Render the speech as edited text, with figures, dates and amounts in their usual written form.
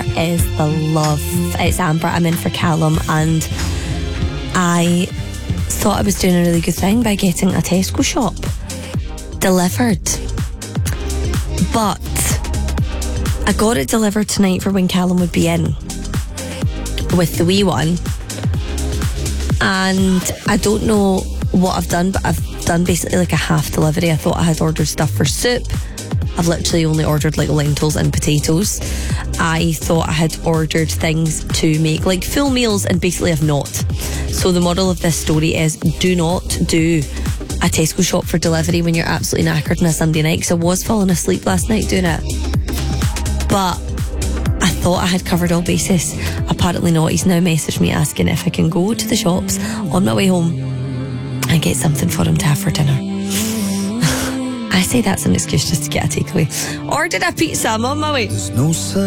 is the love. It's Amber. I'm in for Callum, and I thought I was doing a really good thing by getting a Tesco shop delivered. But I got it delivered tonight for when Callum would be in with the wee one. And I don't know what I've done, but I've done basically like a half delivery. I thought I had ordered stuff for soup. I've literally only ordered like lentils and potatoes. I thought I had ordered things to make like full meals, and basically I've not. So the moral of this story is, do not do a Tesco shop for delivery when you're absolutely knackered on a Sunday night, because I was falling asleep last night doing it. But I thought I had covered all bases. Apparently not. He's now messaged me asking if I can go to the shops on my way home and get something for him to have for dinner. I say that's an excuse just to get a takeaway. Ordered a pizza, I'm on my way.